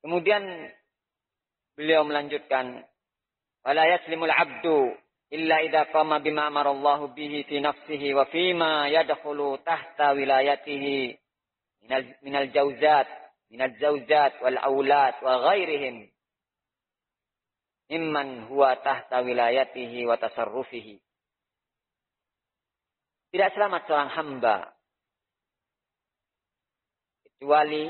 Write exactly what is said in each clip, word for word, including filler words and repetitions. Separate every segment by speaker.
Speaker 1: Kemudian beliau melanjutkan, wala yaslimul 'abdu illa idza qama bima amarallahu bihi fi nafsihi wa fima yadkhulu tahta wilayatihi minal minal jauzat minal zaujat wal aulad wa ghairihim mimman huwa tahta wilayatihi wa tasarrufihi. Tidak selamat seorang hamba kecuali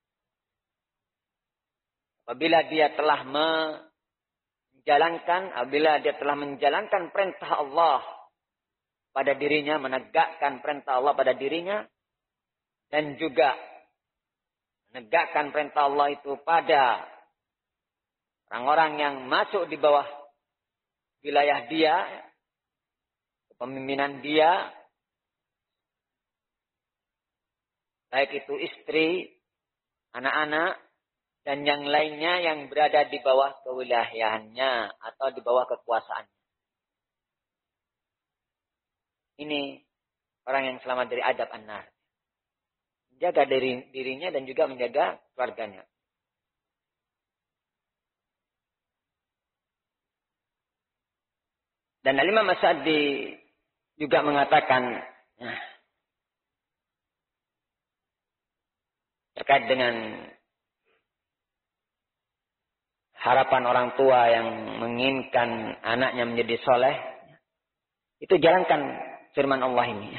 Speaker 1: apabila dia telah menjalankan, apabila dia telah menjalankan perintah Allah pada dirinya, menegakkan perintah Allah pada dirinya, dan juga menegakkan perintah Allah itu pada orang-orang yang masuk di bawah wilayah dia, kepemimpinan dia, baik itu istri, anak-anak, dan yang lainnya yang berada di bawah kewilayahannya atau di bawah kekuasaannya. Ini orang yang selamat dari adab an-nar. Menjaga diri, dirinya dan juga menjaga keluarganya. Dan Al-Imam As-Sa'di juga mengatakan nah, terkait dengan harapan orang tua yang menginginkan anaknya menjadi soleh, itu jalankan firman Allah ini.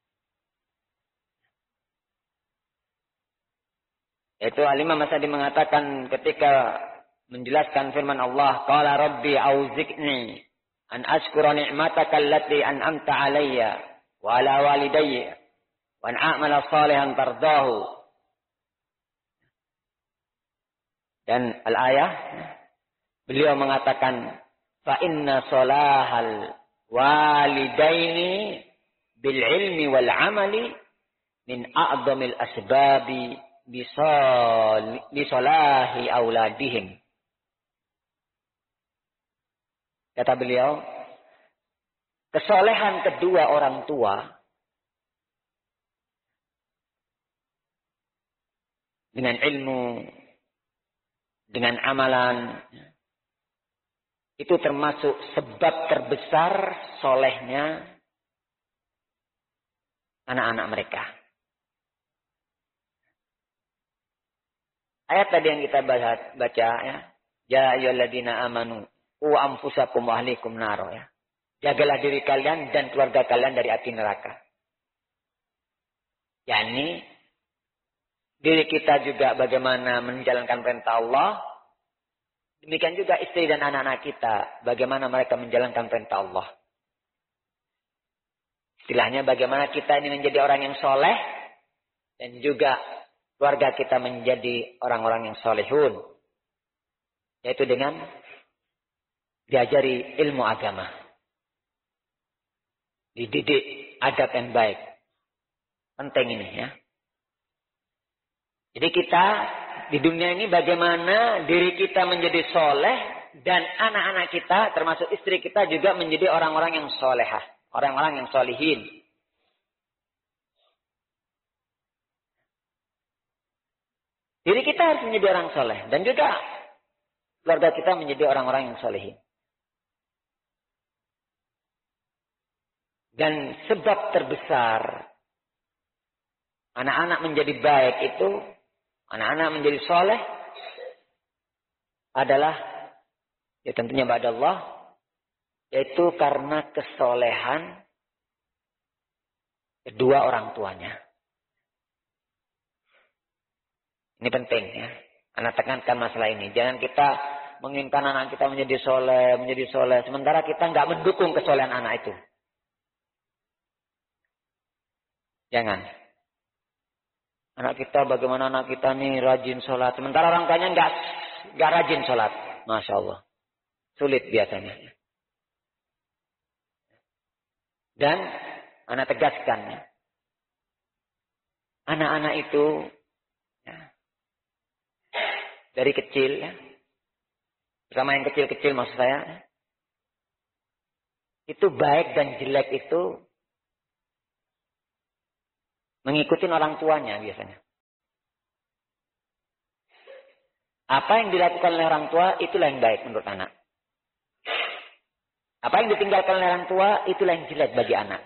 Speaker 1: Yaitu Al-Imam As-Sa'di mengatakan ketika menjelaskan firman Allah, qala rabbi auzi'ni an ashkura ni'mataka allati an'amta alayya wa ala walidayya wa an a'mala salihan tardahu. Dan al-ayah beliau mengatakan fa inna salahal walidaini bil ilmi wal amali min a'dhamil asbabi bisalahi auladihim. Kata beliau, kesolehan kedua orang tua dengan ilmu, dengan amalan, itu termasuk sebab terbesar solehnya anak-anak mereka. Ayat tadi yang kita baca ya, ya ayyuhalladzina amanu qu anfusakum wa ahlikum naro ya. Jagalah diri kalian dan keluarga kalian dari api neraka. Yani diri kita juga bagaimana menjalankan perintah Allah. Demikian juga istri dan anak-anak kita, bagaimana mereka menjalankan perintah Allah. Istilahnya bagaimana kita ini menjadi orang yang soleh, dan juga keluarga kita menjadi orang-orang yang solehun. Yaitu dengan diajari ilmu agama. Dididik adab yang baik. Penting ini ya. Jadi kita di dunia ini bagaimana diri kita menjadi soleh dan anak-anak kita termasuk istri kita juga menjadi orang-orang yang solehah. Orang-orang yang solihin. Diri kita harus menjadi orang soleh. Dan juga keluarga kita menjadi orang-orang yang solehin. Dan sebab terbesar anak-anak menjadi baik itu, anak-anak menjadi soleh adalah ya tentunya ba'da Allah, yaitu karena kesolehan kedua orang tuanya. Ini penting ya. Anak tekankan masalah ini. Jangan kita menginginkan anak kita menjadi soleh, menjadi soleh. Sementara kita nggak mendukung kesolehan anak itu. Jangan. Anak kita bagaimana anak kita nih rajin sholat. Sementara orang tuanya nggak nggak rajin sholat. Masya Allah. Sulit biasanya. Dan anak tegaskan ya. Anak-anak itu ya, dari kecil ya. Terutama yang kecil-kecil maksud saya. Ya, itu baik dan jelek itu mengikuti orang tuanya biasanya. Apa yang dilakukan oleh orang tua, itulah yang baik menurut anak. Apa yang ditinggalkan oleh orang tua, itulah yang jelek bagi anak.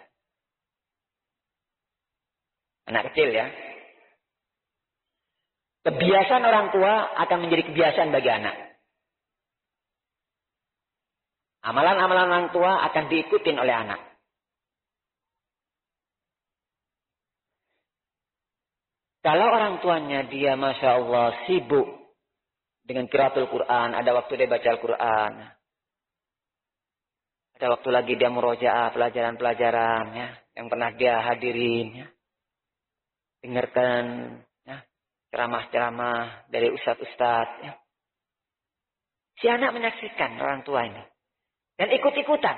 Speaker 1: Anak kecil ya. Kebiasaan orang tua akan menjadi kebiasaan bagi anak. Amalan-amalan orang tua akan diikutin oleh anak. Kalau orang tuanya dia Masya Allah sibuk dengan qiraatul Quran, ada waktu dia baca Al-Quran. Ada waktu lagi dia murojaah pelajaran-pelajaran ya, yang pernah dia hadirin. Ya. Dengarkan ya, ceramah-ceramah dari ustadz-ustadz. Ya. Si anak menyaksikan orang tua ini. Dan ikut-ikutan.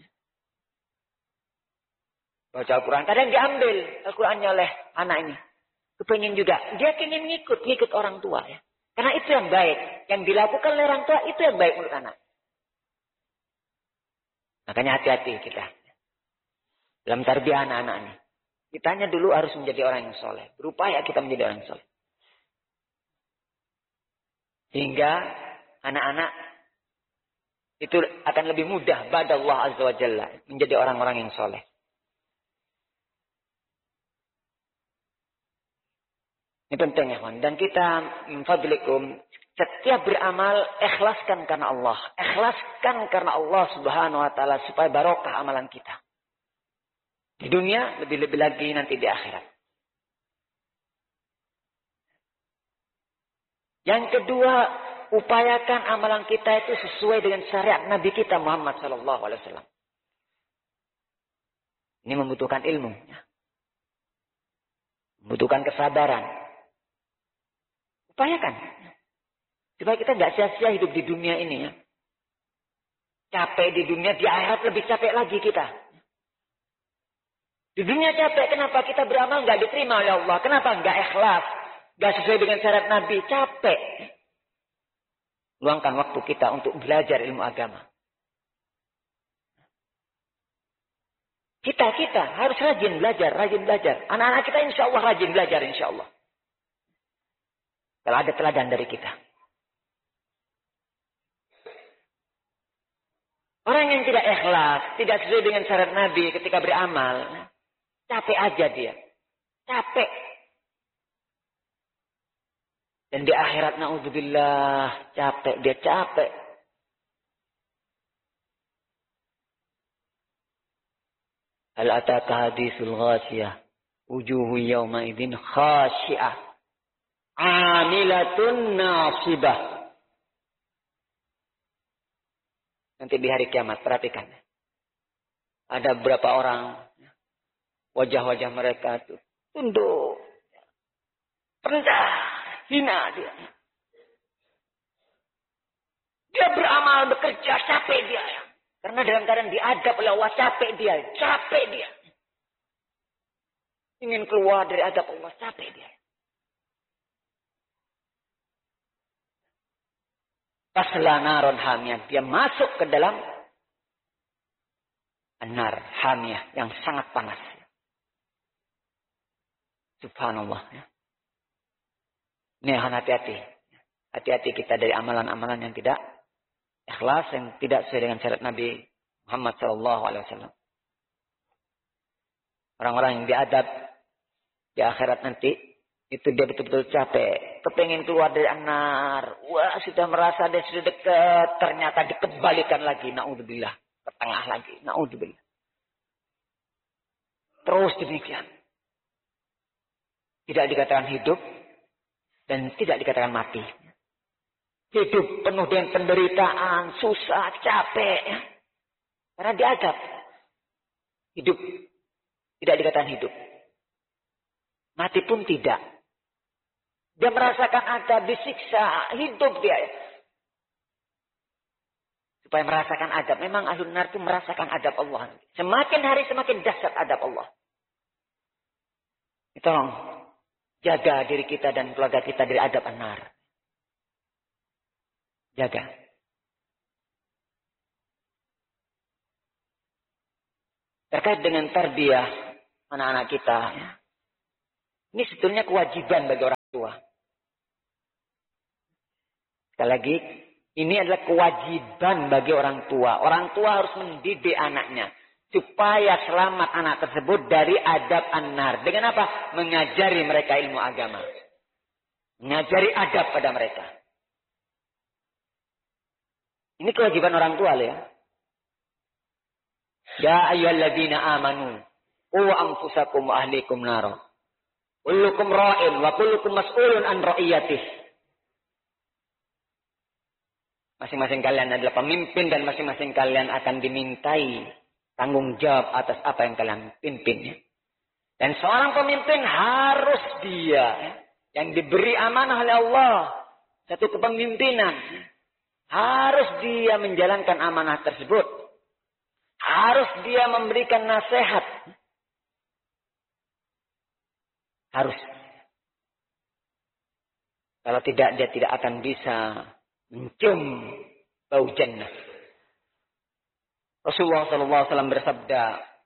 Speaker 1: Baca Al-Quran. Kadang diambil Al-Qurannya oleh anak ini. Kepengen juga. Dia ingin ngikut. Ngikut orang tua. Ya. Karena itu yang baik. Yang dilakukan oleh orang tua itu yang baik menurut anak. Makanya hati-hati kita. Dalam tarbiyah anak-anak ini. Kitanya dulu harus menjadi orang yang soleh. Berupaya kita menjadi orang yang soleh. Sehingga anak-anak itu akan lebih mudah pada Allah Azza wa Jalla. Menjadi orang-orang yang soleh. Ini penting ya kawan. Dan kita minfadlikum. Setiap beramal ikhlaskan karena Allah. Ikhlaskan karena Allah Subhanahu wa taala supaya barokah amalan kita. Di dunia lebih-lebih lagi nanti di akhirat. Yang kedua, upayakan amalan kita itu sesuai dengan syariat Nabi kita Muhammad sallallahu alaihi wasallam. Ini membutuhkan ilmu, membutuhkan kesabaran. Upayakan. Supaya kita nggak sia-sia hidup di dunia ini ya. Capek di dunia, di akhirat lebih capek lagi kita. Di dunia capek, kenapa kita beramal nggak diterima oleh Allah? Kenapa nggak ikhlas? Nggak sesuai dengan syarat Nabi, capek. Luangkan waktu kita untuk belajar ilmu agama. Kita, kita harus rajin belajar, rajin belajar. Anak-anak kita insya Allah rajin belajar insya Allah. Kalau ada teladan dari kita. Orang yang tidak ikhlas, tidak sesuai dengan syarat Nabi ketika beramal, capek aja dia. Capek. Dan di akhirat na'udzubillah, capek, dia capek. Hal ataka hadisul ghasiyah, wujuhu yawma idin khasyi'ah, amilatun nasibah. Nanti di hari kiamat, perhatikan. Ada beberapa orang, wajah-wajah mereka itu tunduk, rendah, hina dia. Dia beramal, bekerja, capek dia. Karena dalam keadaan diadab oleh Allah, capek dia, capek dia. Ingin keluar dari adab Allah, capek dia. Tasla naron hamiyah. Dia masuk ke dalam nar hamiyah yang sangat panas. Subhanallah. Ini hati-hati. Hati-hati kita dari amalan-amalan yang tidak ikhlas, yang tidak sesuai dengan syarat Nabi Muhammad shallallahu alaihi wasallam. Orang-orang yang diadab di akhirat nanti, itu dia betul-betul capek. Kepengen keluar dari anar. Wah, sudah merasa dia sudah dekat. Ternyata dikembalikan lagi. Na'udzubillah. Ke tengah lagi. Na'udzubillah. Terus demikian. Tidak dikatakan hidup. Dan tidak dikatakan mati. Hidup penuh dengan penderitaan. Susah, capek. Ya. Karena diadab. Hidup. Tidak dikatakan hidup. Mati pun tidak. Dia merasakan adab, disiksa, hidup dia. Supaya merasakan adab. Memang ahlun nar itu merasakan adab Allah. Semakin hari semakin dahsyat adab Allah. Tolong jaga diri kita dan keluarga kita dari adab an-nar. Jaga. Terkait dengan tarbiyah anak-anak kita. Ini sebetulnya kewajiban bagi orang tua. Sekali lagi, ini adalah kewajiban bagi orang tua. Orang tua harus mendidik anaknya. Supaya selamat anak tersebut dari adab an-nar. Dengan apa? Mengajari mereka ilmu agama. Mengajari adab pada mereka. Ini kewajiban orang tua ya. Ya ayyuhalladzina amanu. Qu anfusakum wa ahlikum nara. Kullukum ra'in wa kullukum mas'ulun an ra'iyatih. Masing-masing kalian adalah pemimpin dan masing-masing kalian akan dimintai tanggung jawab atas apa yang kalian pimpinnya. Dan seorang pemimpin harus dia yang diberi amanah oleh Allah. Satu kepemimpinan. Harus dia menjalankan amanah tersebut. Harus dia memberikan nasihat. Harus. Kalau tidak, dia tidak akan bisa mencium bau jannah. Rasulullah shallallahu alaihi wasallam bersabda,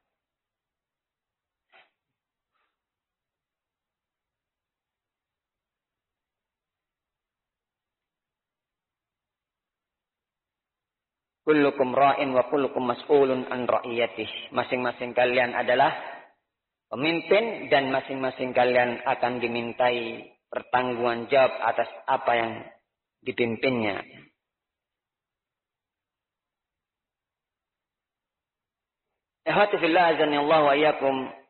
Speaker 1: kullukum ra'in wa kullukum mas'ulun an ra'iyatih. Masing-masing kalian adalah pemimpin dan masing-masing kalian akan dimintai pertanggungan jawab atas apa yang dipimpinnya. Ikhwati fillah azanillahu wa iyyakum.